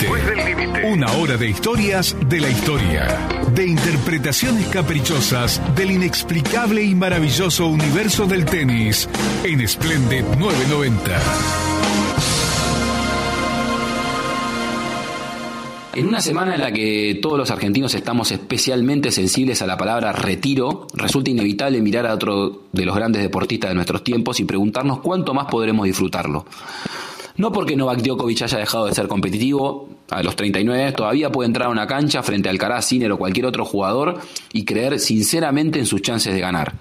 límite. Una hora de historias de la historia. De interpretaciones caprichosas del inexplicable y maravilloso universo del tenis en Splendid 990. En una semana en la que todos los argentinos estamos especialmente sensibles a la palabra retiro, resulta inevitable mirar a otro de los grandes deportistas de nuestros tiempos y preguntarnos cuánto más podremos disfrutarlo. No porque Novak Djokovic haya dejado de ser competitivo, a los 39 todavía puede entrar a una cancha frente a Alcaraz, Sinner o cualquier otro jugador y creer sinceramente en sus chances de ganar.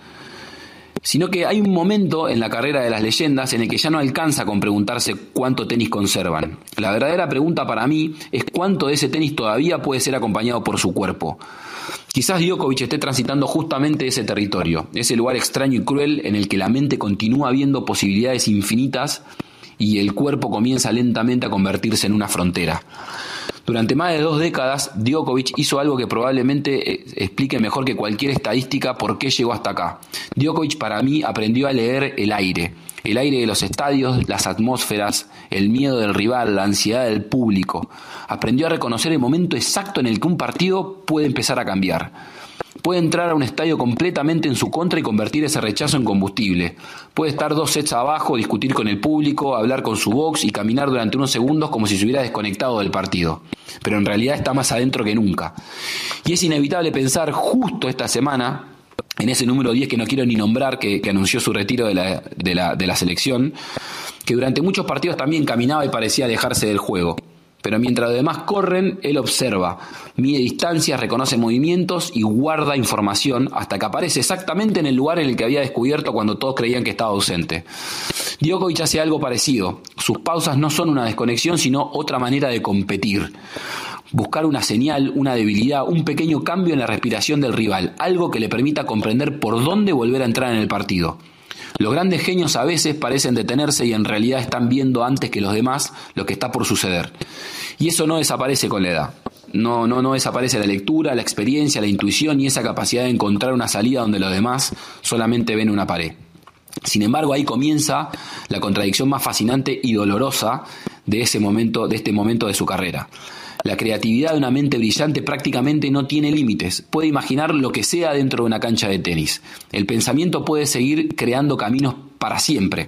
Sino que hay un momento en la carrera de las leyendas en el que ya no alcanza con preguntarse cuánto tenis conservan. La verdadera pregunta para mí es cuánto de ese tenis todavía puede ser acompañado por su cuerpo. Quizás Djokovic esté transitando justamente ese territorio, ese lugar extraño y cruel en el que la mente continúa viendo posibilidades infinitas y el cuerpo comienza lentamente a convertirse en una frontera. Durante más de 2 décadas, Djokovic hizo algo que probablemente explique mejor que cualquier estadística por qué llegó hasta acá. Djokovic para mí aprendió a leer el aire de los estadios, las atmósferas, el miedo del rival, la ansiedad del público. Aprendió a reconocer el momento exacto en el que un partido puede empezar a cambiar. Puede entrar a un estadio completamente en su contra y convertir ese rechazo en combustible. Puede estar 2 sets abajo, discutir con el público, hablar con su box y caminar durante unos segundos como si se hubiera desconectado del partido. Pero en realidad está más adentro que nunca. Y es inevitable pensar justo esta semana, en ese número 10 que no quiero ni nombrar, que anunció su retiro de la selección, que durante muchos partidos también caminaba y parecía alejarse del juego. Pero mientras los demás corren, él observa, mide distancias, reconoce movimientos y guarda información hasta que aparece exactamente en el lugar en el que había descubierto cuando todos creían que estaba ausente. Djokovic hace algo parecido. Sus pausas no son una desconexión, sino otra manera de competir. Buscar una señal, una debilidad, un pequeño cambio en la respiración del rival, algo que le permita comprender por dónde volver a entrar en el partido. Los grandes genios a veces parecen detenerse y en realidad están viendo antes que los demás lo que está por suceder. Y eso no desaparece con la edad. No desaparece la lectura, la experiencia, la intuición y esa capacidad de encontrar una salida donde los demás solamente ven una pared. Sin embargo, ahí comienza la contradicción más fascinante y dolorosa de este momento de su carrera. La creatividad de una mente brillante prácticamente no tiene límites. Puede imaginar lo que sea dentro de una cancha de tenis. El pensamiento puede seguir creando caminos para siempre.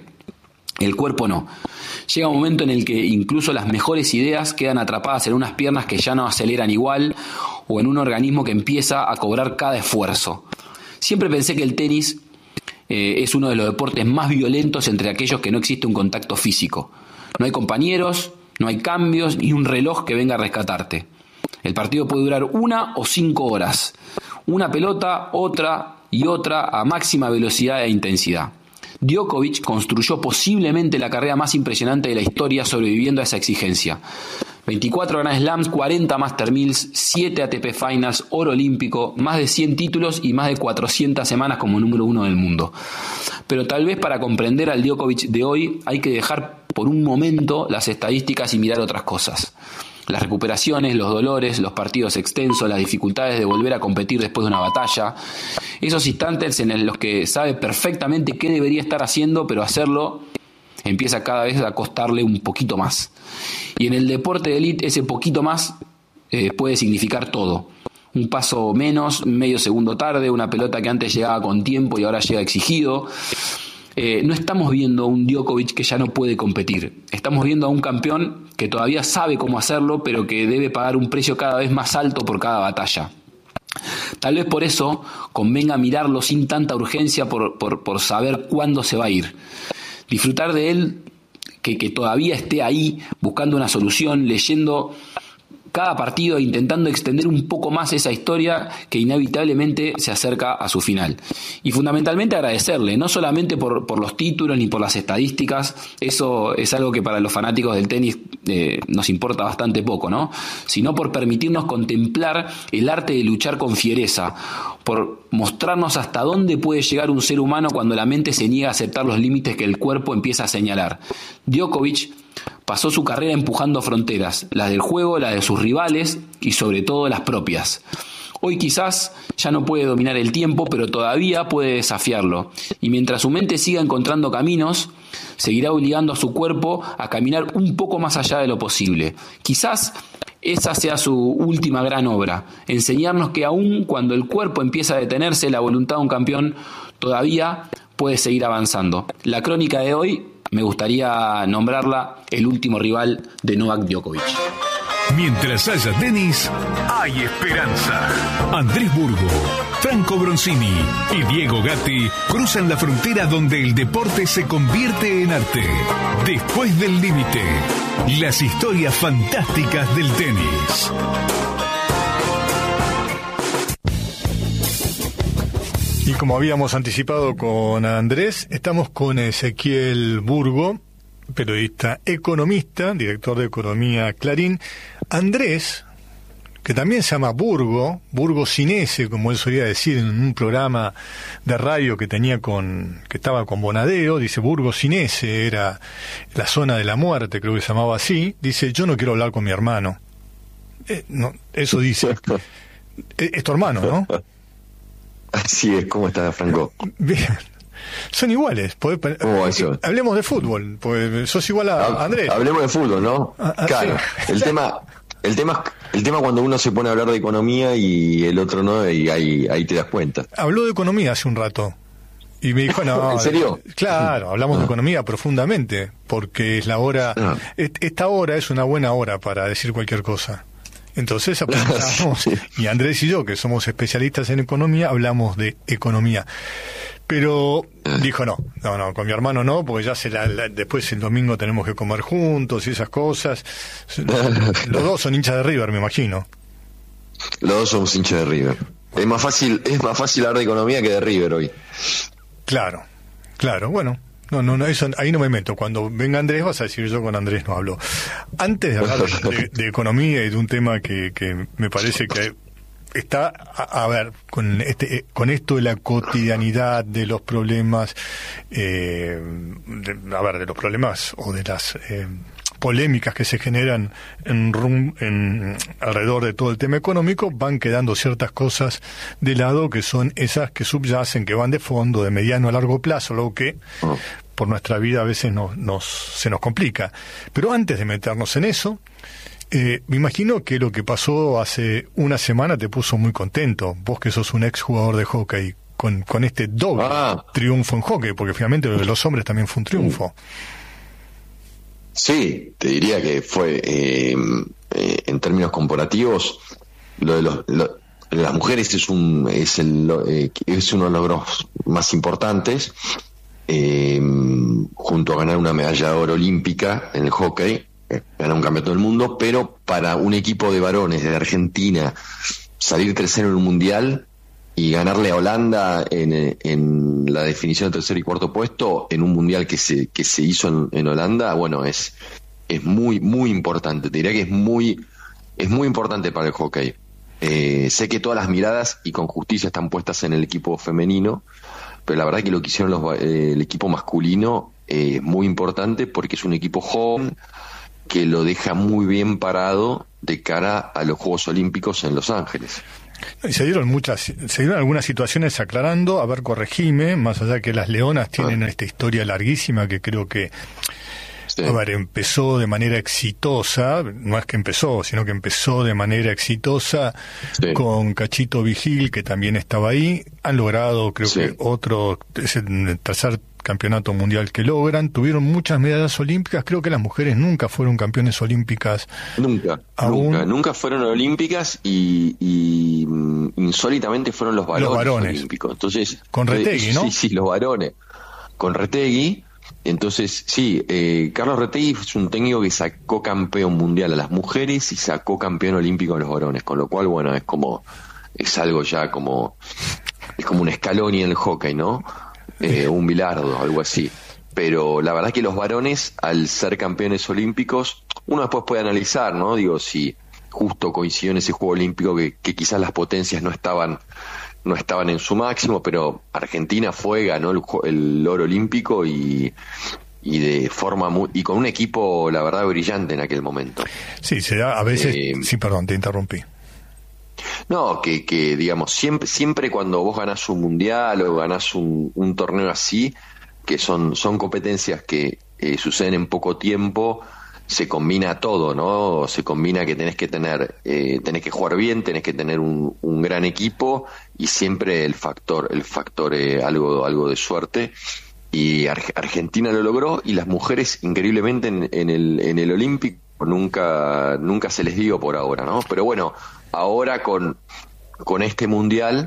El cuerpo no. Llega un momento en el que incluso las mejores ideas quedan atrapadas en unas piernas que ya no aceleran igual o en un organismo que empieza a cobrar cada esfuerzo. Siempre pensé que el tenis es uno de los deportes más violentos entre aquellos que no existe un contacto físico. No hay compañeros, no hay cambios ni un reloj que venga a rescatarte. El partido puede durar 1 o 5 horas. Una pelota, otra y otra a máxima velocidad e intensidad. Djokovic construyó posiblemente la carrera más impresionante de la historia sobreviviendo a esa exigencia. 24 Grand Slams, 40 Master 1000, 7 ATP Finals, oro olímpico, más de 100 títulos y más de 400 semanas como número 1 del mundo. Pero tal vez para comprender al Djokovic de hoy hay que dejar por un momento las estadísticas y mirar otras cosas. Las recuperaciones, los dolores, los partidos extensos, las dificultades de volver a competir después de una batalla. Esos instantes en los que sabe perfectamente qué debería estar haciendo, pero hacerlo empieza cada vez a costarle un poquito más. Y en el deporte de élite ese poquito más puede significar todo. Un paso menos, medio segundo tarde, una pelota que antes llegaba con tiempo y ahora llega exigido. No estamos viendo a un Djokovic que ya no puede competir. Estamos viendo a un campeón que todavía sabe cómo hacerlo, pero que debe pagar un precio cada vez más alto por cada batalla. Tal vez por eso convenga mirarlo sin tanta urgencia por saber cuándo se va a ir. Disfrutar de él, que todavía esté ahí buscando una solución, leyendo cada partido e intentando extender un poco más esa historia que inevitablemente se acerca a su final. Y fundamentalmente agradecerle, no solamente por los títulos ni por las estadísticas, eso es algo que para los fanáticos del tenis nos importa bastante poco, ¿no? Sino por permitirnos contemplar el arte de luchar con fiereza, por mostrarnos hasta dónde puede llegar un ser humano cuando la mente se niega a aceptar los límites que el cuerpo empieza a señalar. Djokovic pasó su carrera empujando fronteras, las del juego, las de sus rivales y sobre todo las propias. Hoy quizás ya no puede dominar el tiempo, pero todavía puede desafiarlo. Y mientras su mente siga encontrando caminos, seguirá obligando a su cuerpo a caminar un poco más allá de lo posible. Quizás esa sea su última gran obra, enseñarnos que aun cuando el cuerpo empieza a detenerse, la voluntad de un campeón todavía puede seguir avanzando. La crónica de hoy me gustaría nombrarla el último rival de Novak Djokovic. Mientras haya tenis, hay esperanza. Andrés Burgo, Franco Bronzini y Diego Gatti cruzan la frontera donde el deporte se convierte en arte. Después del límite, las historias fantásticas del tenis. Y como habíamos anticipado con Andrés, estamos con Ezequiel Burgo, periodista economista, director de Economía Clarín. Andrés, que también se llama Burgo sin S, como él solía decir en un programa de radio que estaba con Bonadeo, dice Burgo sin S, era la zona de la muerte, creo que se llamaba así. Dice, yo no quiero hablar con mi hermano. No, eso dice. Es tu hermano, ¿no? Así es. ¿Cómo estás, Franco? Bien. Son iguales. Hablemos de fútbol, pues sos igual a Andrés. Hablemos de fútbol, ¿no? Claro. Sí. El tema cuando uno se pone a hablar de economía y el otro no, y ahí te das cuenta. Habló de economía hace un rato. Y me dijo, no. ¿En serio? Claro, hablamos de economía profundamente, porque es la hora. Esta hora es una buena hora para decir cualquier cosa. Entonces apuntamos, sí. Y Andrés y yo, que somos especialistas en economía, hablamos de economía. Pero dijo no, con mi hermano no, porque ya después el domingo tenemos que comer juntos y esas cosas. Los dos son hinchas de River, me imagino. Los dos somos hinchas de River. Es más fácil hablar de economía que de River hoy. Claro, bueno. No, eso ahí no me meto. Cuando venga Andrés vas a decir yo con Andrés no hablo. Antes de hablar de economía y de un tema que me parece que está, a ver, con esto de la cotidianidad, de los problemas, de los problemas o de las polémicas que se generan alrededor de todo el tema económico, van quedando ciertas cosas de lado que son esas que subyacen, que van de fondo, de mediano a largo plazo, lo que por nuestra vida a veces se nos complica. Pero antes de meternos en eso, me imagino que lo que pasó hace una semana te puso muy contento, vos que sos un ex jugador de hockey, con este doble triunfo en hockey, porque finalmente lo de los hombres también fue un triunfo. Sí, te diría que fue, en términos comparativos, lo de las mujeres es uno de los logros más importantes, junto a ganar una medalla de oro olímpica en el hockey, ganar un campeonato del mundo, pero para un equipo de varones de Argentina salir tercero en un mundial y ganarle a Holanda en la definición de tercer y cuarto puesto en un mundial que se hizo en Holanda, bueno, es muy muy importante. Te diría que es muy importante para el hockey. Sé que todas las miradas y con justicia están puestas en el equipo femenino, pero la verdad que lo que hicieron el equipo masculino es muy importante porque es un equipo joven que lo deja muy bien parado de cara a los Juegos Olímpicos en Los Ángeles. Y se dieron algunas situaciones aclarando, a ver, corregime, más allá que las Leonas tienen esta historia larguísima que creo que, sí. A ver, empezó de manera exitosa, no es que empezó, sino que empezó de manera exitosa, sí. Con Cachito Vigil, que también estaba ahí, han logrado, creo, sí. Que es el tercer campeonato mundial que logran, tuvieron muchas medallas olímpicas, creo que las mujeres nunca fueron campeones olímpicas. Nunca fueron olímpicas y insólitamente fueron los varones olímpicos. Entonces, con Retegui, ¿no? Sí, los varones. Con Retegui, entonces, sí, Carlos Retegui es un técnico que sacó campeón mundial a las mujeres y sacó campeón olímpico a los varones, con lo cual, bueno, es algo ya como un Scaloni en el hockey, ¿no? Un Bilardo, algo así. Pero la verdad que los varones, al ser campeones olímpicos, uno después puede analizar, ¿no? Digo, si justo coincidió en ese juego olímpico que quizás las potencias no estaban en su máximo, pero Argentina ganó el oro olímpico y de forma y con un equipo, la verdad, brillante en aquel momento. Sí, se da a veces... sí, perdón, te interrumpí. No, que digamos, siempre cuando vos ganás un mundial o ganás un torneo así, que son competencias que suceden en poco tiempo, se combina todo, ¿no? Se combina que tenés que jugar bien, tenés que tener un gran equipo y siempre el factor algo de suerte. Y Argentina lo logró, y las mujeres increíblemente en el Olímpico nunca se les dio por ahora, ¿no? Pero bueno, ahora con este mundial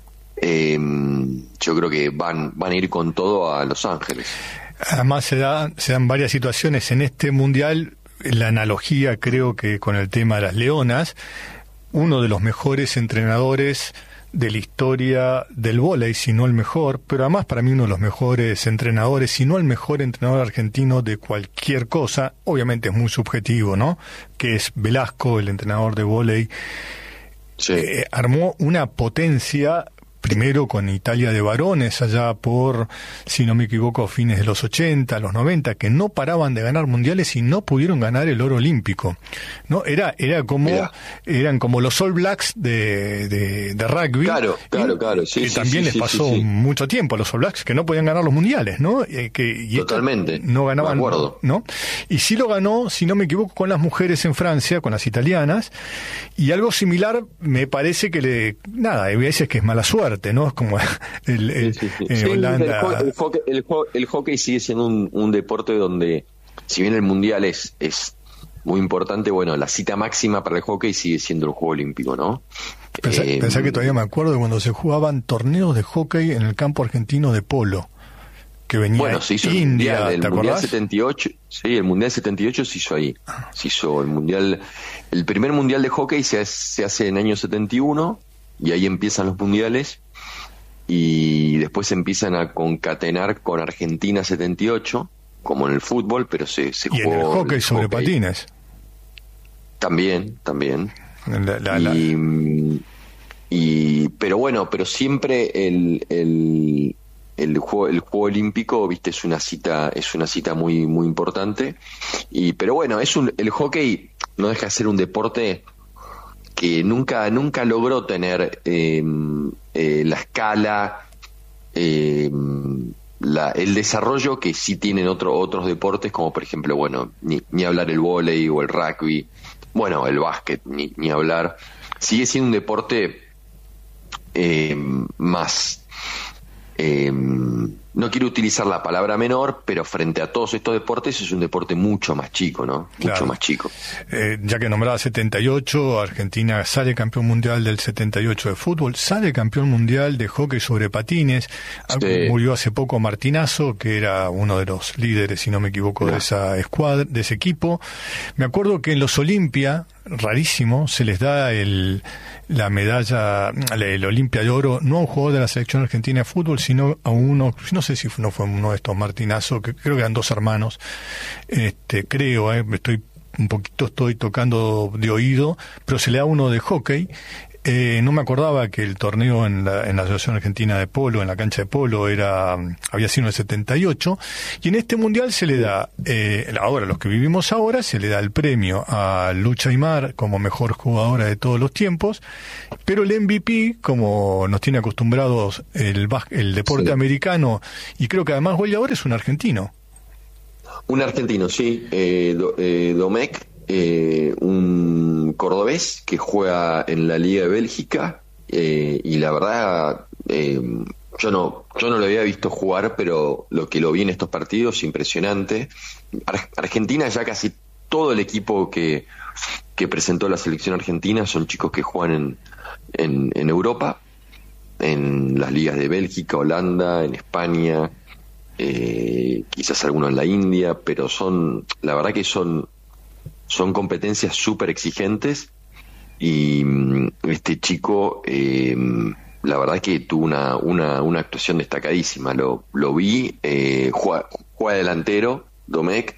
yo creo que van a ir con todo a Los Ángeles. Además se dan varias situaciones en este mundial. La analogía, creo que con el tema de las leonas, uno de los mejores entrenadores de la historia del vóley, si no el mejor, pero además para mí uno de los mejores entrenadores, si no el mejor entrenador argentino de cualquier cosa, obviamente es muy subjetivo, ¿no? Que es Velasco, el entrenador de vóley. Sí. Armó una potencia, primero con Italia de varones, allá por, si no me equivoco, fines de los 80, los 90, que no paraban de ganar mundiales y no pudieron ganar el oro olímpico, ¿no? Eran como los All Blacks de rugby. Claro, sí, que sí, también sí, les pasó mucho tiempo a los All Blacks, que no podían ganar los mundiales, ¿no? Totalmente. No ganaban, de acuerdo. ¿no? Y sí lo ganó, si no me equivoco, con las mujeres en Francia, con las italianas, y algo similar me parece que hay veces que es mala suerte, ¿no? Es como Holanda. El hockey sigue siendo un deporte donde, si bien el mundial es muy importante, bueno, la cita máxima para el hockey sigue siendo el Juego Olímpico, ¿no? Pensá que todavía me acuerdo de cuando se jugaban torneos de hockey en el campo argentino de polo, que venía se hizo India, el ¿te mundial acordás? 78, sí, el mundial 78 se hizo ahí. Se hizo el mundial, el primer mundial de hockey se hace en el año 71, y ahí empiezan los mundiales, y después se empiezan a concatenar con Argentina 78, como en el fútbol, pero se y jugó en el hockey sobre patines. También. Pero siempre el juego olímpico, viste, es una cita muy muy importante. Pero bueno, el hockey no deja de ser un deporte que nunca logró tener la escala, el desarrollo que sí tienen otros deportes, como por ejemplo, bueno, ni hablar el vóley o el rugby, bueno, el básquet, ni hablar. Sigue siendo un deporte más, no quiero utilizar la palabra menor, pero frente a todos estos deportes es un deporte mucho más chico, ¿no? Claro. Mucho más chico. Ya que nombraba 78, Argentina sale campeón mundial del 78 de fútbol, sale campeón mundial de hockey sobre patines. Sí. Murió hace poco Martinazo, que era uno de los líderes, si no me equivoco, de esa escuadra, de ese equipo. Me acuerdo que en los Olimpia, rarísimo, se les da la medalla, el Olimpia de oro, no a un jugador de la selección argentina de fútbol, sino a uno, no sé si no fue uno de estos Martinazo, que creo que eran dos hermanos, creo, estoy tocando de oído, pero se le da uno de hockey. No me acordaba que el torneo en la Asociación Argentina de Polo, en la cancha de polo, había sido en el 78, y en este mundial se le da, ahora, los que vivimos ahora, se le da el premio a Lucha Aymar como mejor jugadora de todos los tiempos, pero el MVP, como nos tiene acostumbrados el deporte americano, y creo que además goleador, es un argentino. Un argentino, sí, Domecq, un cordobés que juega en la Liga de Bélgica, y la verdad, yo no lo había visto jugar, pero lo que lo vi en estos partidos, impresionante. Argentina, ya casi todo el equipo que presentó la selección argentina son chicos que juegan en Europa, en las ligas de Bélgica, Holanda, en España, quizás algunos en la India, pero la verdad que son competencias súper exigentes, y este chico, la verdad que tuvo una actuación destacadísima. Lo vi, juega delantero, Domecq,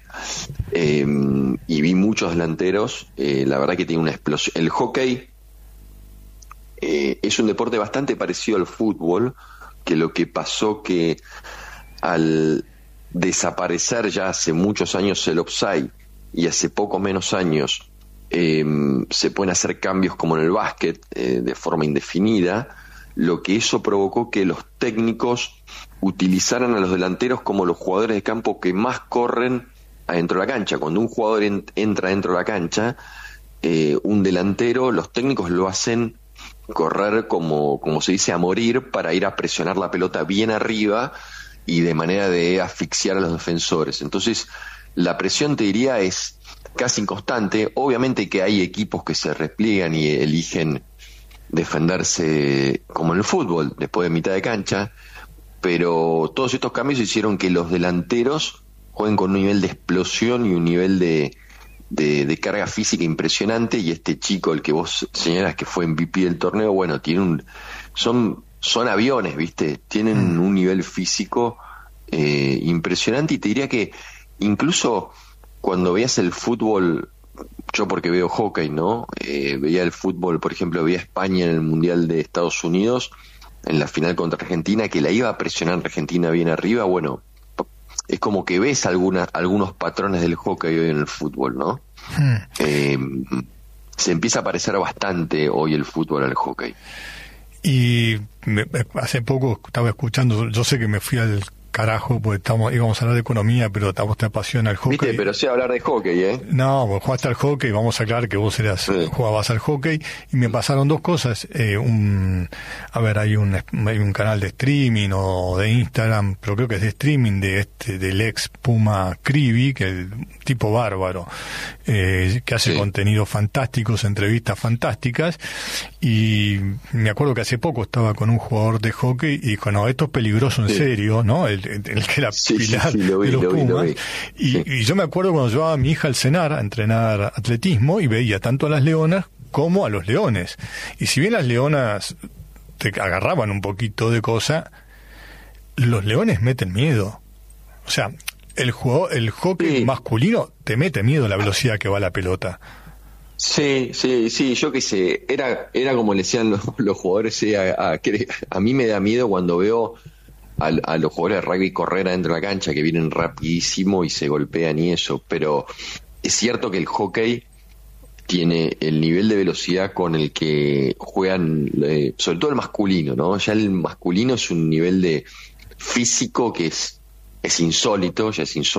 y vi muchos delanteros, la verdad que tiene una explosión. El hockey es un deporte bastante parecido al fútbol, que lo que pasó que al desaparecer ya hace muchos años el offside, y hace poco menos años se pueden hacer cambios como en el básquet, de forma indefinida, lo que eso provocó que los técnicos utilizaran a los delanteros como los jugadores de campo que más corren adentro de la cancha. Cuando un jugador entra dentro de la cancha, un delantero, los técnicos lo hacen correr como se dice, a morir, para ir a presionar la pelota bien arriba y de manera de asfixiar a los defensores. Entonces, la presión, te diría, es casi inconstante. Obviamente que hay equipos que se repliegan y eligen defenderse como en el fútbol, después de mitad de cancha, pero todos estos cambios hicieron que los delanteros jueguen con un nivel de explosión y un nivel de carga física impresionante. Y este chico, el que vos señalás que fue MVP del torneo, bueno, tiene son aviones, ¿viste? Tienen un nivel físico impresionante, y te diría que incluso cuando veías el fútbol, yo porque veo hockey, ¿no? Veía el fútbol, por ejemplo, veía España en el Mundial de Estados Unidos, en la final contra Argentina, que la iba a presionar Argentina bien arriba. Bueno, es como que ves algunos patrones del hockey hoy en el fútbol, ¿no? Se empieza a parecer bastante hoy el fútbol al hockey. Y hace poco estaba escuchando, yo sé que me fui al carajo, porque íbamos a hablar de economía, pero a vos te apasiona el hockey. Viste, pero sí hablar de hockey, ¿eh? No, vos jugaste al hockey, vamos a aclarar que vos jugabas al hockey, y me pasaron dos cosas. Hay un canal de streaming o de Instagram, pero creo que es de streaming, del ex Puma Krivi, que es el tipo bárbaro, que hace contenidos fantásticos, entrevistas fantásticas, y me acuerdo que hace poco estaba con un jugador de hockey y dijo, no, esto es peligroso en serio, ¿no? El que era pilar de los Pumas. Y yo me acuerdo cuando llevaba a mi hija al cenar a entrenar atletismo, y veía tanto a las leonas como a los leones. Y si bien las leonas te agarraban un poquito de cosa, los leones meten miedo. O sea, el hockey masculino te mete miedo la velocidad que va la pelota. Sí, yo qué sé, era como le decían los jugadores, a mí me da miedo cuando veo a los jugadores de rugby correr adentro de la cancha, que vienen rapidísimo y se golpean y eso, pero es cierto que el hockey tiene el nivel de velocidad con el que juegan, sobre todo el masculino, ¿no? Ya el masculino es un nivel de físico que es insólito,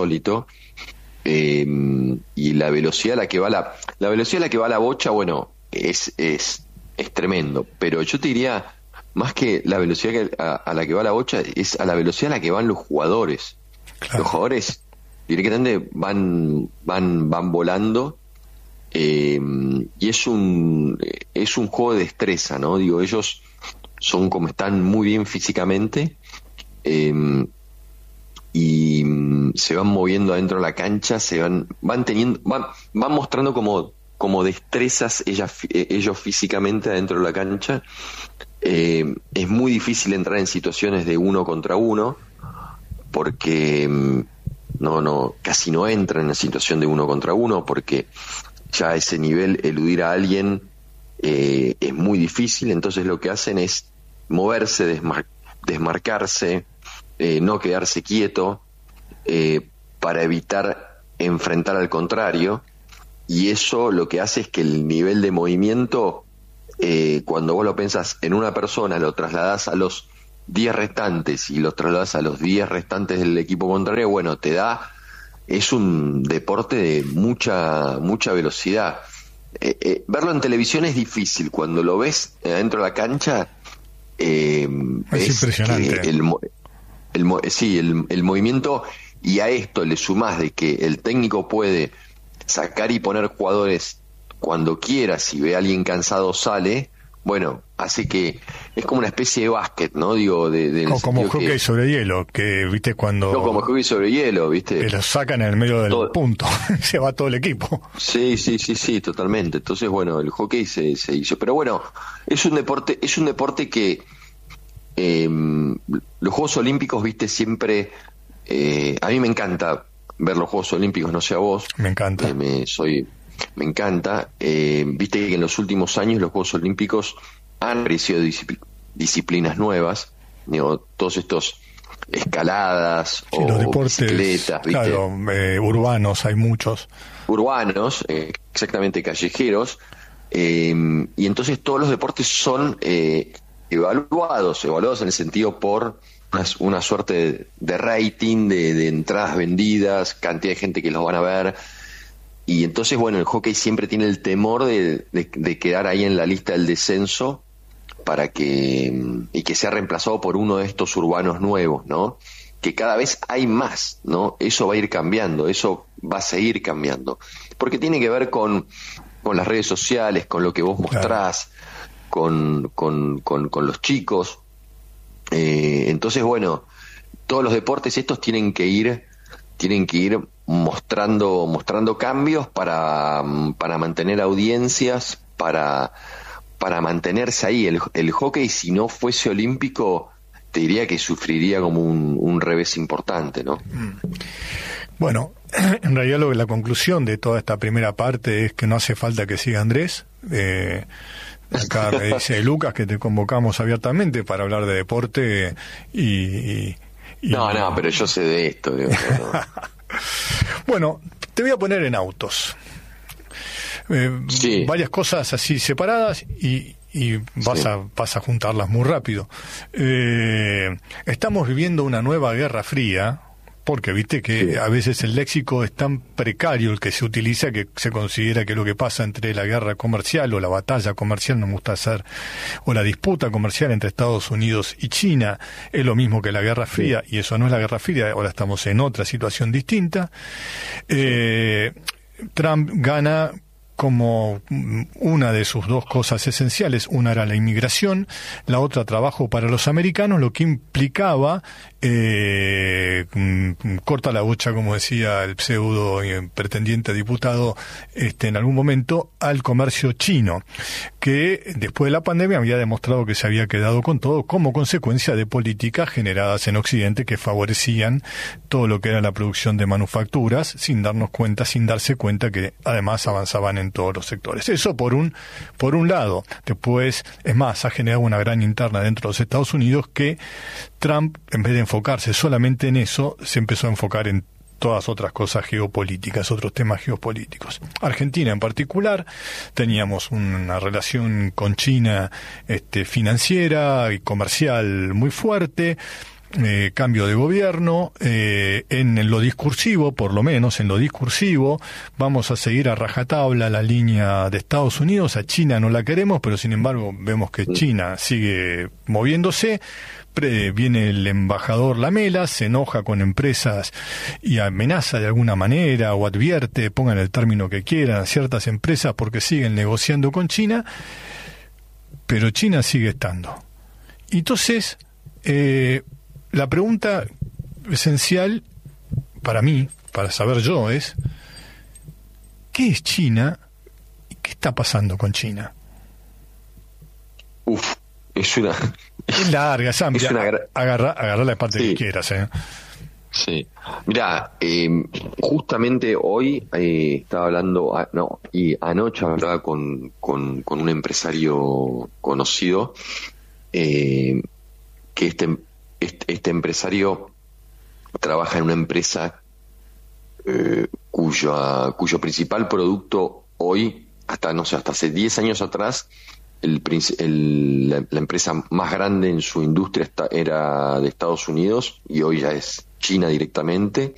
y la velocidad a la que va la velocidad a la que va la bocha, bueno, es tremendo, pero yo te diría, más que la velocidad a la que va la bocha, es a la velocidad a la que van los jugadores. Claro. Los jugadores directamente van volando, y es un juego de destreza, ¿no? Digo, ellos están muy bien físicamente, y se van moviendo adentro de la cancha, van mostrando como destrezas ellos físicamente adentro de la cancha. Es muy difícil entrar en situaciones de uno contra uno, porque casi no entran en la situación de uno contra uno, porque ya a ese nivel eludir a alguien es muy difícil. Entonces lo que hacen es moverse, desmarcarse, no quedarse quieto, para evitar enfrentar al contrario, y eso lo que hace es que el nivel de movimiento, cuando vos lo pensás en una persona, lo trasladás a los 10 restantes y lo trasladás a los 10 restantes del equipo contrario, bueno, es un deporte de mucha velocidad. Verlo en televisión es difícil, cuando lo ves dentro de la cancha, es impresionante. El movimiento, y a esto le sumás de que el técnico puede sacar y poner jugadores cuando quiera, si ve a alguien cansado sale, bueno, hace que es como una especie de básquet, ¿no? Digo, como hockey sobre hielo, que viste cuando... No, como hockey sobre hielo, viste. Que lo sacan en el medio del punto, se va todo el equipo. Sí, totalmente. Entonces, bueno, el hockey se hizo. Pero bueno, es un deporte que los Juegos Olímpicos, viste, siempre... a mí me encanta ver los Juegos Olímpicos, no sé a vos. Me encanta. Me encanta. Viste que en los últimos años los Juegos Olímpicos han aparecido disciplinas nuevas, digo, todos estos escaladas o los deportes, bicicletas, ¿viste? Claro, urbanos, hay muchos. Urbanos, exactamente, callejeros, y entonces todos los deportes son evaluados en el sentido por una suerte de rating, de entradas vendidas, cantidad de gente que los van a ver. Y entonces, bueno, el hockey siempre tiene el temor de quedar ahí en la lista del descenso y que sea reemplazado por uno de estos urbanos nuevos, ¿no? Que cada vez hay más, ¿no? Eso va a ir cambiando, eso va a seguir cambiando. Porque tiene que ver con las redes sociales, con lo que vos mostrás, con los chicos. Entonces, bueno, todos los deportes estos tienen que ir mostrando cambios para mantener audiencias, para mantenerse ahí. El hockey, si no fuese olímpico, te diría que sufriría como un revés importante, ¿no? Bueno, en realidad la conclusión de toda esta primera parte es que no hace falta que siga Andrés. Acá me dice Lucas que te convocamos abiertamente para hablar de deporte y No, pero yo sé de esto. Bueno, te voy a poner en autos. Sí. Varias cosas así separadas y vas a juntarlas muy rápido. Estamos viviendo una nueva guerra fría, porque viste que a veces el léxico es tan precario el que se utiliza que se considera que lo que pasa entre la guerra comercial o la batalla comercial, no me gusta hacer, o la disputa comercial entre Estados Unidos y China es lo mismo que la guerra fría, y eso no es la guerra fría, ahora estamos en otra situación distinta. Trump gana como una de sus dos cosas esenciales. Una era la inmigración, la otra trabajo para los americanos, lo que implicaba corta la bocha, como decía el pseudo pretendiente diputado en algún momento, al comercio chino, que después de la pandemia había demostrado que se había quedado con todo como consecuencia de políticas generadas en Occidente que favorecían todo lo que era la producción de manufacturas, sin darse cuenta que además avanzaban en todos los sectores. Eso por un lado. Después, es más, ha generado una gran interna dentro de los Estados Unidos que Trump, en vez de enfocarse solamente en eso, se empezó a enfocar en todas otras cosas geopolíticas, otros temas geopolíticos. Argentina en particular, teníamos una relación con China financiera y comercial muy fuerte. Cambio de gobierno, en lo discursivo, por lo menos en lo discursivo, vamos a seguir a rajatabla la línea de Estados Unidos. A China no la queremos, pero sin embargo vemos que China sigue moviéndose. Viene el embajador Lamela, se enoja con empresas y amenaza de alguna manera o advierte, pongan el término que quieran, a ciertas empresas porque siguen negociando con China, pero China sigue estando. Entonces, la pregunta esencial para mí, para saber yo, es ¿qué es China y qué está pasando con China? Es larga, es amplia. Agarra la parte que quieras. Sí. Mirá, justamente hoy estaba hablando, y anoche hablaba con un empresario conocido, que este empresario trabaja en una empresa cuyo principal producto hoy, hasta hace 10 años atrás, la empresa más grande en su industria era de Estados Unidos y hoy ya es China directamente.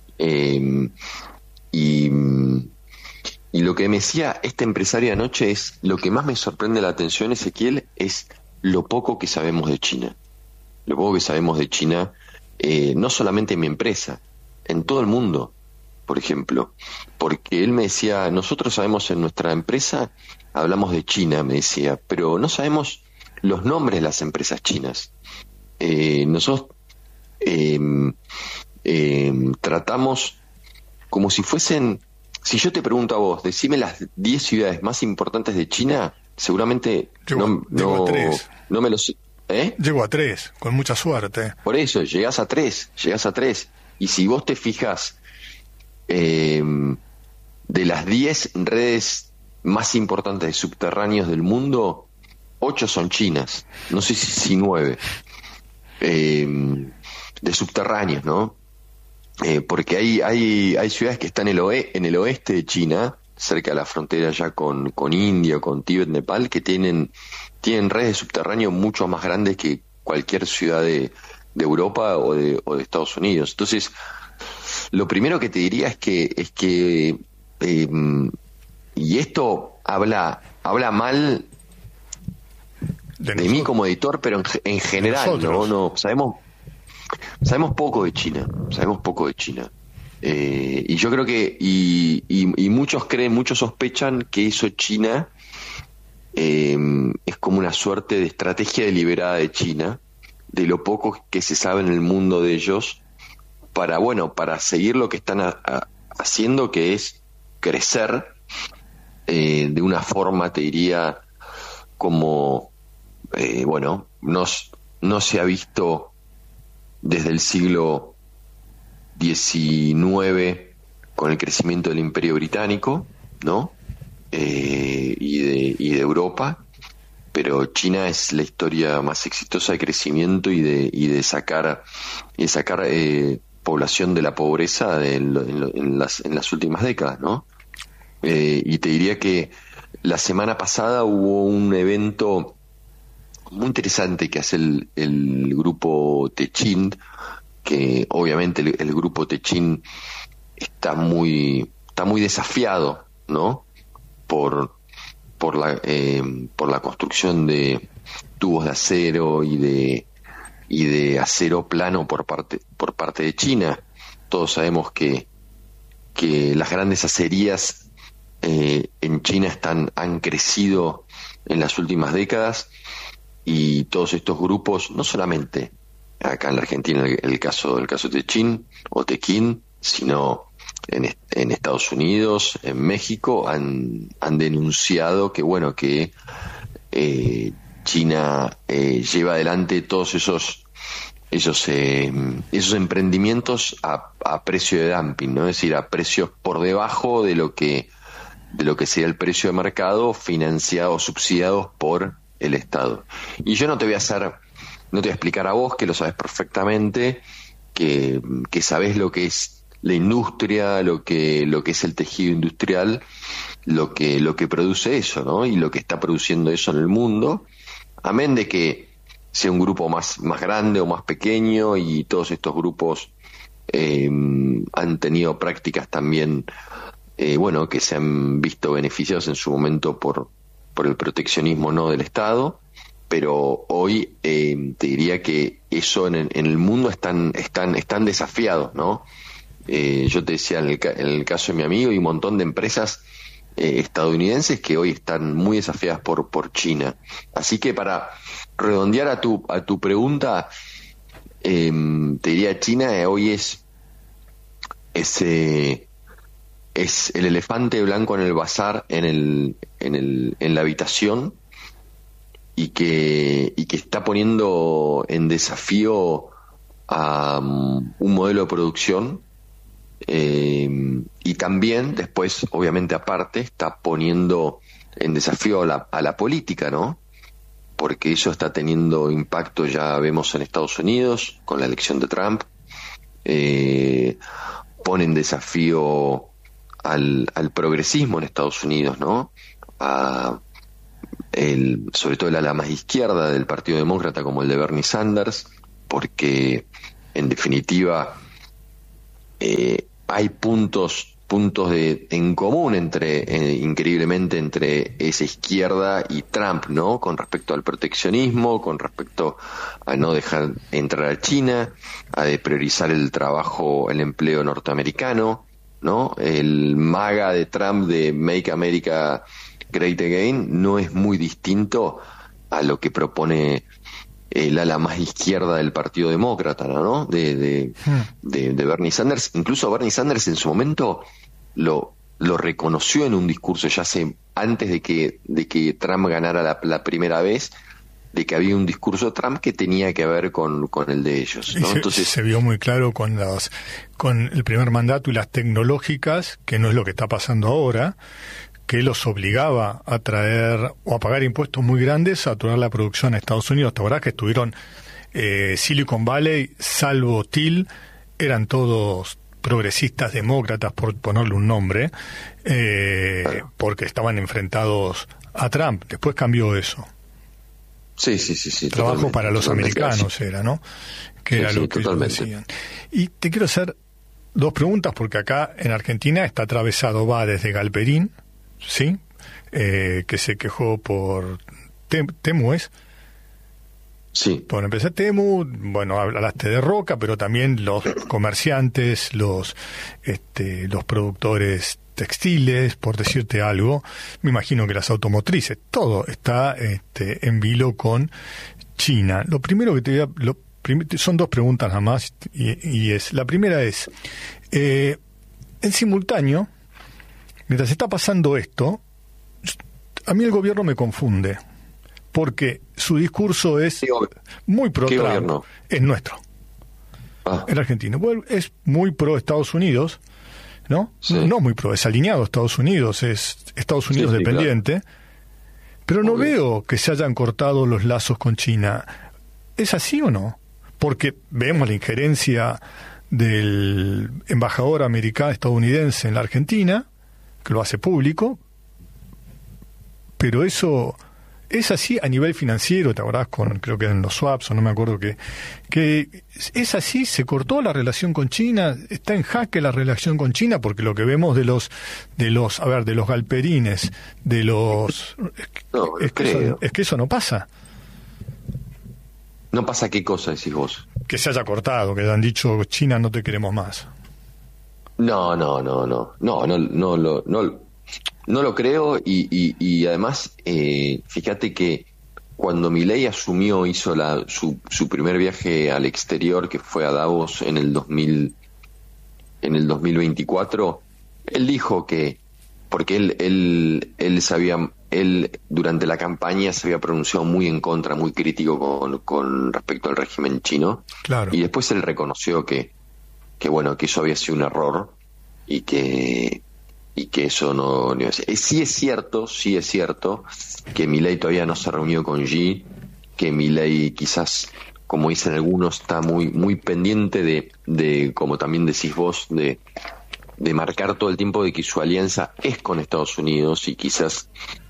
Y lo que me decía este empresario anoche es, lo que más me sorprende la atención, Ezequiel, es lo poco que sabemos de China. Lo poco que sabemos de China, no solamente en mi empresa, en todo el mundo, por ejemplo. Porque él me decía, nosotros sabemos en nuestra empresa, hablamos de China, me decía, pero no sabemos los nombres de las empresas chinas. Nosotros tratamos como si fuesen, si yo te pregunto a vos, decime las 10 ciudades más importantes de China, seguramente llego a 3. No me los... Llego a 3, con mucha suerte. Por eso, llegás a 3. Y si vos te fijas, de las 10 redes más importantes de subterráneos del mundo, 8 son chinas, no sé si 9, de subterráneos, ¿no? Porque hay ciudades que están en el oeste de China, cerca de la frontera ya con India, con Tíbet, Nepal, que tienen redes de subterráneo mucho más grandes que cualquier ciudad de Europa o de Estados Unidos. Entonces, lo primero que te diría es que y esto habla mal de mí como editor, pero en general, ¿no? Sabemos poco de China, y yo creo que y muchos sospechan que eso China es como una suerte de estrategia deliberada de China, de lo poco que se sabe en el mundo de ellos, para seguir lo que están haciendo, que es crecer de una forma, te diría, como no se ha visto desde el siglo XIX con el crecimiento del Imperio Británico, ¿no? Y de Europa, pero China es la historia más exitosa de crecimiento y de sacar población de la pobreza en las últimas décadas, ¿no? Y te diría que la semana pasada hubo un evento muy interesante que hace el grupo Techint, que obviamente el grupo Techint está muy desafiado, ¿no? por la construcción de tubos de acero y de acero plano por parte de China. Todos sabemos que las grandes acerías en China han crecido en las últimas décadas, y todos estos grupos, no solamente acá en la Argentina el caso de Techint o Tequín, sino en Estados Unidos, en México, han denunciado que China lleva adelante todos esos emprendimientos a precio de dumping, ¿no? Es decir, a precios por debajo de lo que sería el precio de mercado, financiados, subsidiados por el Estado. Y yo no te voy a explicar a vos, que lo sabes perfectamente, que sabés lo que es la industria, lo que es el tejido industrial, lo que produce eso, ¿no? Y lo que está produciendo eso en el mundo, amén de que sea un grupo más grande o más pequeño, y todos estos grupos han tenido prácticas también que se han visto beneficiados en su momento por el proteccionismo, no del Estado, pero hoy te diría que eso en el mundo están desafiados, ¿no? Yo te decía, en el caso de mi amigo, hay un montón de empresas estadounidenses que hoy están muy desafiadas por China. Así que, para redondear a tu pregunta, te diría, China hoy es el elefante blanco en el bazar, en la habitación, y que está poniendo en desafío a un modelo de producción, y también después, obviamente aparte, está poniendo en desafío a la política, ¿no? Porque eso está teniendo impacto, ya vemos en Estados Unidos con la elección de Trump, pone en desafío al progresismo en Estados Unidos, ¿no? Sobre todo el ala más izquierda del Partido Demócrata, como el de Bernie Sanders, porque en definitiva hay puntos en común increíblemente entre esa izquierda y Trump, ¿no? Con respecto al proteccionismo, con respecto a no dejar entrar a China, a priorizar el trabajo, el empleo norteamericano, ¿no? El MAGA de Trump, de Make America Great Again, no es muy distinto a lo que propone el ala más izquierda del Partido Demócrata, ¿no? De Bernie Sanders. Incluso Bernie Sanders en su momento lo reconoció en un discurso, antes de que Trump ganara la primera vez, de que había un discurso de Trump que tenía que ver con el de ellos, ¿no? Entonces se vio muy claro con el primer mandato y las tecnológicas, que no es lo que está pasando ahora, que los obligaba a traer o a pagar impuestos muy grandes, a traer la producción a Estados Unidos. ¿Te acordás que estuvieron Silicon Valley, salvo Thiel, eran todos progresistas demócratas, por ponerle un nombre, porque estaban enfrentados a Trump? Después cambió eso. Sí. Trabajo para los americanos sí. Era, ¿no? Que era lo que ellos decían. Y te quiero hacer dos preguntas, porque acá en Argentina está atravesado, va desde Galperín, ¿sí? Que se quejó por Temu, ¿es? Sí. Por empezar, Temu, bueno, hablaste de Roca, pero también los comerciantes, los productores textiles, por decirte algo, me imagino que las automotrices, todo está en vilo con China. Lo primero que te voy a... son dos preguntas nada más, y la primera es, en simultáneo, mientras está pasando esto, a mí el gobierno me confunde, porque su discurso es muy pro ¿Qué Trump. gobierno? Es nuestro. El argentino. Bueno, es muy pro Estados Unidos, ¿no? Sí. No muy pro, es alineado a Estados Unidos, es Estados Unidos dependiente. Claro. Pero no veo que se hayan cortado los lazos con China. ¿Es así o no? Porque vemos la injerencia del embajador estadounidense en la Argentina, que lo hace público, pero eso es así a nivel financiero, ¿te acordás? Creo que en los swaps, o no me acuerdo que es así, se cortó la relación con China, está en jaque la relación con China, porque lo que vemos de los galperines, es que eso no pasa. ¿No pasa qué cosa decís vos? Que se haya cortado, que hayan dicho, China, no te queremos más. No lo creo, y además, fíjate que cuando Milei hizo su primer viaje al exterior, que fue a Davos en el 2024, él dijo que, porque él durante la campaña se había pronunciado muy en contra, muy crítico con respecto al régimen chino. Claro. Y después él reconoció que eso había sido un error, y que eso no sí es cierto que Milei todavía no se reunió con Xi, que Milei quizás, como dicen algunos, está muy muy pendiente de como también decís vos, de marcar todo el tiempo de que su alianza es con Estados Unidos, y quizás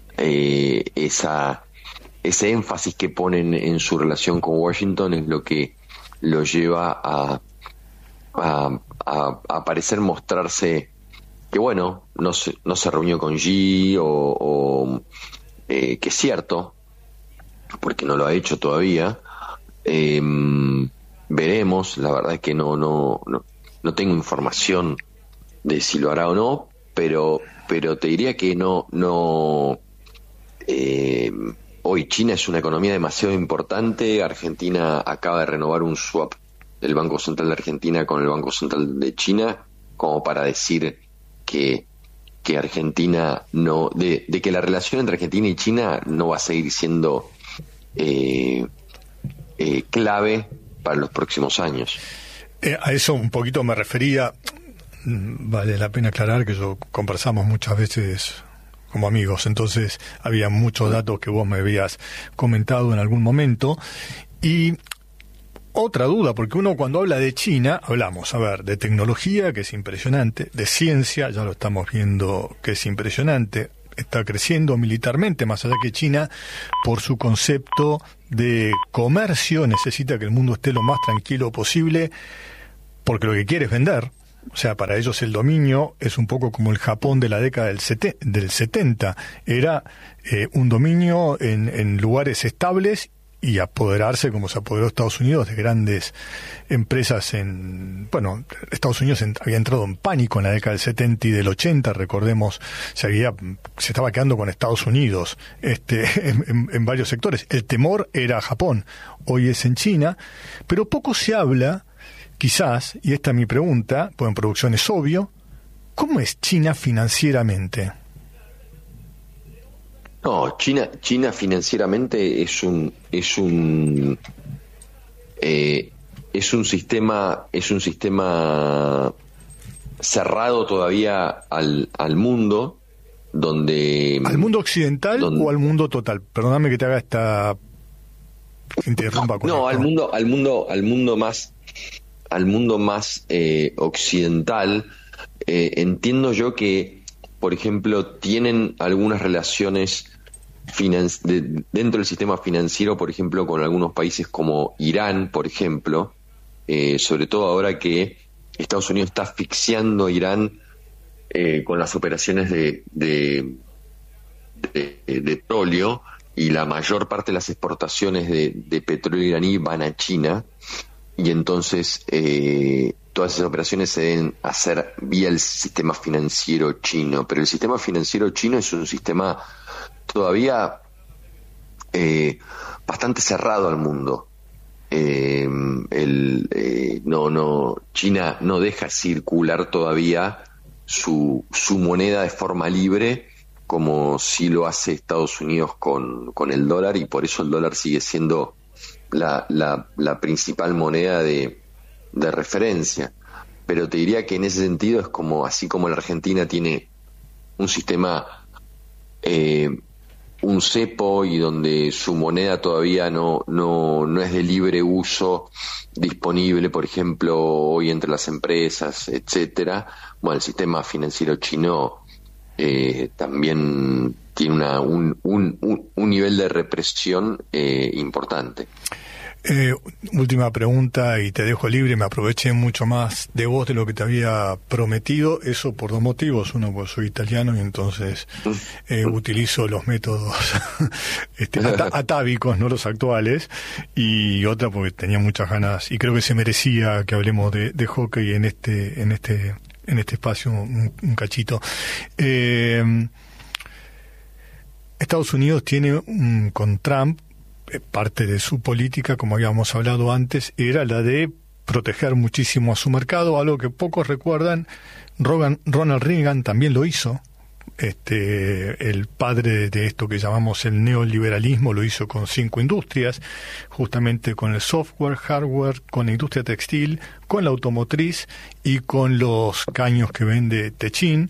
ese énfasis que ponen en su relación con Washington es lo que lo lleva a parecer mostrarse que no se reunió con Xi, o que es cierto, porque no lo ha hecho todavía. Veremos, la verdad es que no tengo información de si lo hará o no, pero te diría que hoy China es una economía demasiado importante. Argentina acaba de renovar un swap del Banco Central de Argentina con el Banco Central de China, como para decir que Argentina de que la relación entre Argentina y China no va a seguir siendo clave para los próximos años. A eso un poquito me refería. Vale la pena aclarar que conversamos muchas veces como amigos, entonces había muchos datos que vos me habías comentado en algún momento. Y otra duda, porque uno cuando habla de China, hablamos, de tecnología, que es impresionante, de ciencia, ya lo estamos viendo que es impresionante, está creciendo militarmente, más allá que China, por su concepto de comercio, necesita que el mundo esté lo más tranquilo posible, porque lo que quiere es vender. O sea, para ellos el dominio es un poco como el Japón de la década del 70. Era un dominio en lugares estables, y apoderarse, como se apoderó Estados Unidos, de grandes empresas Estados Unidos había entrado en pánico en la década del 70 y del 80, recordemos, se estaba quedando con Estados Unidos en varios sectores. El temor era Japón, hoy es en China, pero poco se habla, quizás, y esta es mi pregunta, pues en producción es obvio, ¿cómo es China financieramente? No, China financieramente es un sistema cerrado todavía al mundo, donde ¿al mundo occidental o al mundo total? Perdóname que te haga esta interrumpa con no, esto. al mundo más occidental. Entiendo yo que, por ejemplo, tienen algunas relaciones dentro del sistema financiero, por ejemplo, con algunos países como Irán, por ejemplo, sobre todo ahora que Estados Unidos está asfixiando a Irán con las operaciones de petróleo, y la mayor parte de las exportaciones de petróleo iraní van a China, y entonces todas esas operaciones se deben hacer vía el sistema financiero chino, pero el sistema financiero chino es un sistema todavía bastante cerrado al mundo. China no deja circular todavía su moneda de forma libre, como sí lo hace Estados Unidos con el dólar, y por eso el dólar sigue siendo la principal moneda de referencia. Pero te diría que en ese sentido es como, así como la Argentina tiene un sistema, un cepo, y donde su moneda todavía no es de libre uso disponible, por ejemplo, hoy entre las empresas, etcétera. Bueno, el sistema financiero chino también tiene un nivel de represión importante. Última pregunta y te dejo libre. Me aproveché mucho más de vos de lo que te había prometido. Eso por dos motivos. Uno, porque soy italiano y entonces utilizo los métodos atávicos, no los actuales. Y otra, porque tenía muchas ganas y creo que se merecía que hablemos de hockey en este espacio un cachito. Estados Unidos tiene con Trump, parte de su política, como habíamos hablado antes, era la de proteger muchísimo a su mercado, algo que pocos recuerdan. Ronald Reagan también lo hizo. El padre de esto que llamamos el neoliberalismo lo hizo con 5 industrias, justamente con el software, hardware, con la industria textil, con la automotriz y con los caños que vende Techin.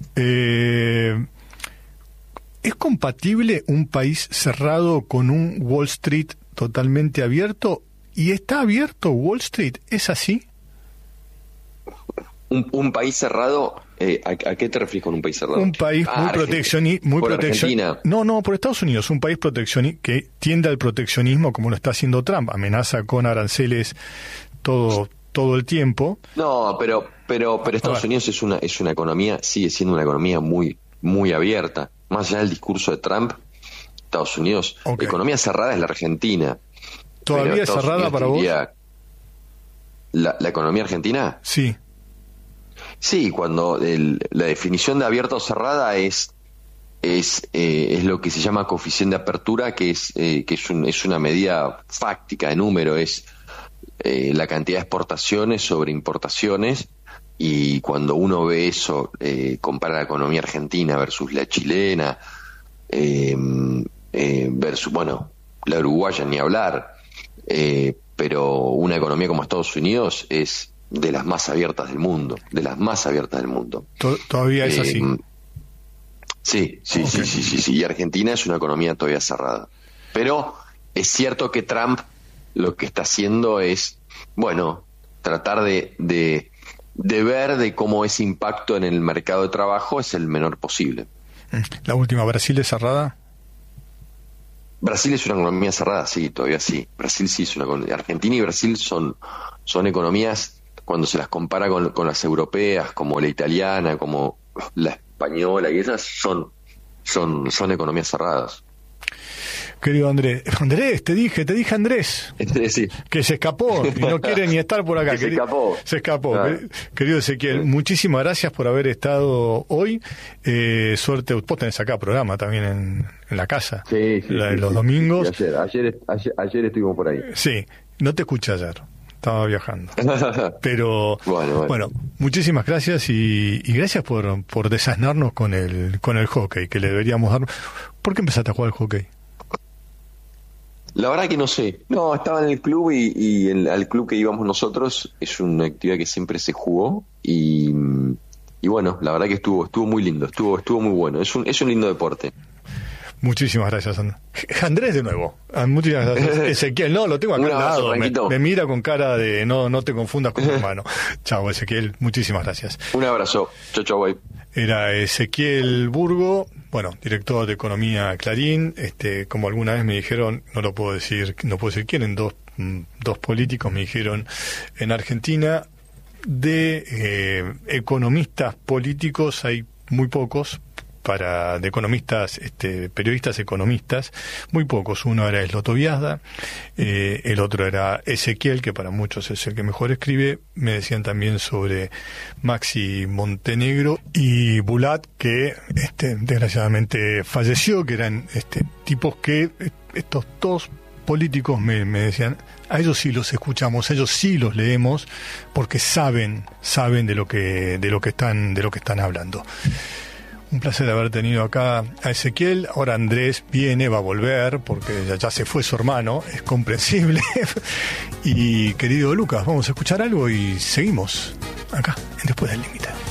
¿Es compatible un país cerrado con un Wall Street totalmente abierto? ¿Y está abierto Wall Street? ¿Es así? Un país cerrado, ¿a qué te refieres con un país cerrado? Un país muy proteccionista. No, por Estados Unidos, un país que tiende al proteccionismo como lo está haciendo Trump, amenaza con aranceles todo el tiempo. No, pero Estados Unidos es una economía, sigue siendo una economía muy, muy abierta. Más allá del discurso de Trump, Estados Unidos, la economía cerrada es la Argentina. ¿Todavía es cerrada para vos? ¿La economía argentina? Sí. Sí, cuando la definición de abierta o cerrada es lo que se llama coeficiente de apertura, que es una medida fáctica de número, es la cantidad de exportaciones sobre importaciones. Y cuando uno ve eso, compara la economía argentina versus la chilena, versus, la uruguaya ni hablar, pero una economía como Estados Unidos es de las más abiertas del mundo, ¿Todavía es así? Sí, y Argentina es una economía todavía cerrada. Pero es cierto que Trump lo que está haciendo es, tratar de ver de cómo ese impacto en el mercado de trabajo es el menor posible. La última, ¿Brasil es cerrada? Brasil es una economía cerrada, sí, todavía sí. Brasil sí es una economía. Argentina y Brasil son economías, cuando se las compara con las europeas, como la italiana, como la española, y esas son economías cerradas. Querido Andrés, te dije Andrés, sí, que se escapó y no quiere ni estar por acá. Se escapó. Claro. Querido Ezequiel, muchísimas gracias por haber estado hoy. Suerte, vos tenés acá programa también en la casa. Sí, los domingos. Sí, ayer estuvimos por ahí. Sí, no te escuché ayer, estaba viajando. Pero bueno, muchísimas gracias y gracias por desasnarnos con el hockey, que le deberíamos dar. ¿Por qué empezaste a jugar al hockey? La verdad que no sé. No, estaba en el club y al club que íbamos nosotros es una actividad que siempre se jugó y bueno, la verdad que estuvo muy lindo, estuvo muy bueno. Es un lindo deporte. Muchísimas gracias, Andrés, de nuevo. Muchísimas gracias. Ezequiel, no, lo tengo acá al lado. Me mira con cara de no te confundas con tu hermano. Chao, Ezequiel, muchísimas gracias. Un abrazo. Chau, bye. Era Ezequiel Burgo, bueno, director de Economía Clarín. Como alguna vez me dijeron, no puedo decir quién, dos políticos me dijeron en Argentina, de economistas políticos hay muy pocos, de economistas, periodistas economistas, muy pocos. Uno era Esloto Viazda, el otro era Ezequiel, que para muchos es el que mejor escribe. Me decían también sobre Maxi Montenegro y Bulat, que desgraciadamente falleció, que eran tipos que estos dos políticos me decían, a ellos sí los escuchamos, a ellos sí los leemos, porque saben de lo que están hablando. Un placer haber tenido acá a Ezequiel. Ahora Andrés va a volver, porque ya se fue su hermano, es comprensible. Y querido Lucas, vamos a escuchar algo y seguimos acá, en Después del Límite.